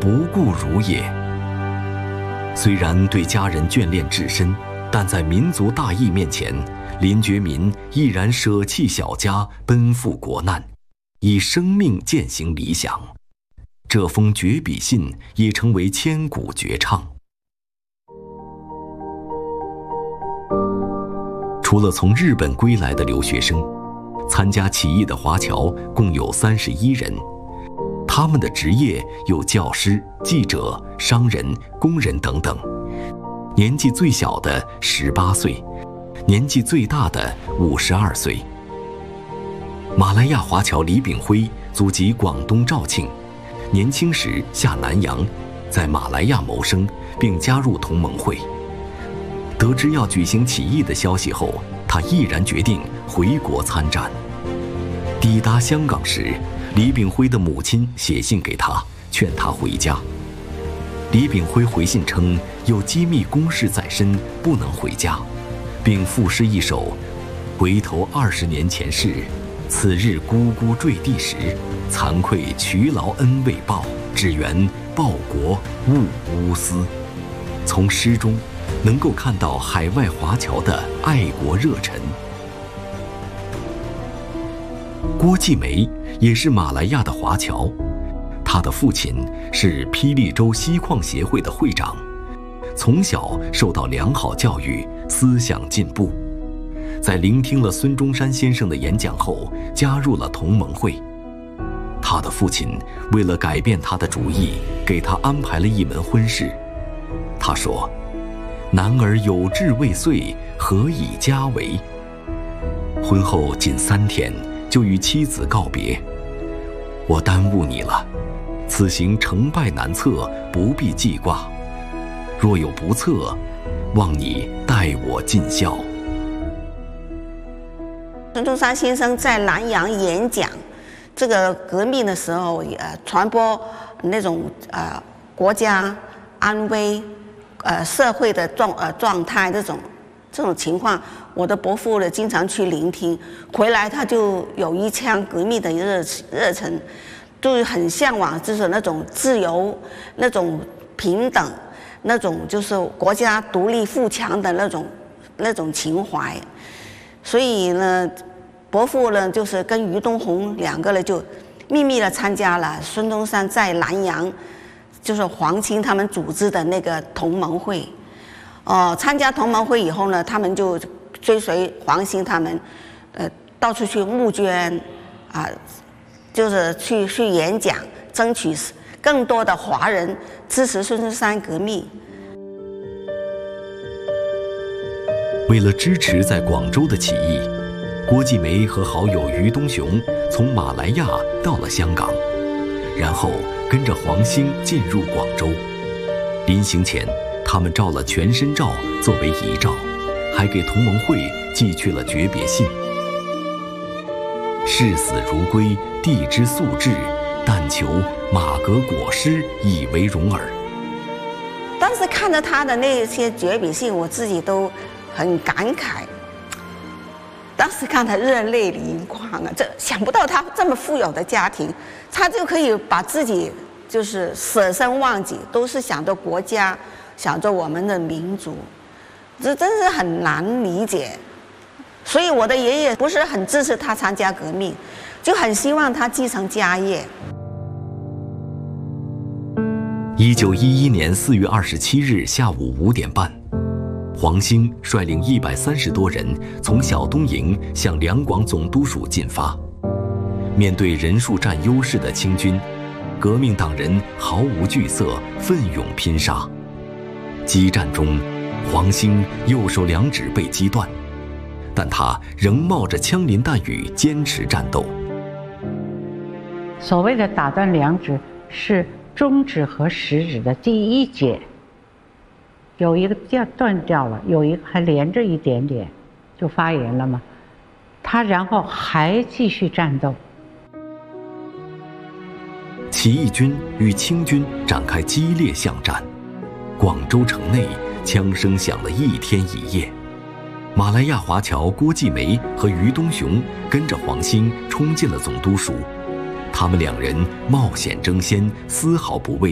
不顾如也。虽然对家人眷恋至深，但在民族大义面前，林觉民毅然舍弃小家，奔赴国难，以生命践行理想。这封绝笔信也成为千古绝唱。除了从日本归来的留学生，参加起义的华侨共有31人，他们的职业有教师、记者、商人、工人等等。年纪最小的18岁，年纪最大的52岁。马来亚华侨李炳辉祖籍广东肇庆，年轻时下南洋，在马来亚谋生，并加入同盟会。得知要举行起义的消息后，他毅然决定回国参战。抵达香港时，李炳辉的母亲写信给他，劝他回家。李炳辉回信称有机密公事在身，不能回家，并赋诗一首：回头20年前事，此日呱呱坠地时，惭愧劬劳恩未报，只缘报国勿乌私。从诗中能够看到海外华侨的爱国热忱。郭继梅也是马来亚的华侨，他的父亲是霹雳州锡矿协会的会长，从小受到良好教育，思想进步。在聆听了孙中山先生的演讲后，加入了同盟会。他的父亲为了改变他的主意，给他安排了一门婚事。他说：“男儿有志未遂，何以家为？”婚后仅3天，就与妻子告别：“我耽误你了，此行成败难测，不必记挂。若有不测，望你代我尽孝。” 孙中山先生在南洋演讲这个革命的时候，传播那种国家安危、社会的状态这种情况，我的伯父呢经常去聆听，回来他就有一腔革命的热忱，就很向往就是那种自由、那种平等、那种就是国家独立富强的那种情怀。所以呢，伯父呢就是跟俞东洪2个人就秘密的参加了孙中山在南洋，就是黄兴他们组织的那个同盟会。参加同盟会以后呢，他们就追随黄兴他们，到处去募捐，就是去演讲，争取更多的华人支持孙中山革命。 为了支持在广州的起义，郭继梅和好友俞东雄从马来亚到了香港，然后跟着黄兴进入广州。临行前，他们照了全身照作为遗照，还给同盟会寄去了诀别信：“视死如归，地之素质，但求马革裹尸，以为荣耳。” 当时看着他的那些诀别信，我自己都很感慨。当时看他热泪盈眶啊！想不到他这么富有的家庭，他就可以把自己就是舍身忘己，都是想着国家，想着我们的民族，这真是很难理解。所以我的爷爷不是很支持他参加革命，就很希望他继承家业。 1911年4月27日下午5点半，黄兴率领130多人从小东营向两广总督署进发。面对人数占优势的清军，革命党人毫无惧色，奋勇拼杀。激战中，黄兴右手2指被击断，但他仍冒着枪林弹雨坚持战斗。 所谓的打断2指，是中指和食指的第1节，有一个断掉了，有一个还连着一点点，就发炎了嘛。他然后还继续战斗。 起义军与清军展开激烈巷战，广州城内枪声响了1天1夜。马来亚华侨郭继梅和俞东雄跟着黄兴冲进了总督署，他们2人冒险争先，丝毫不畏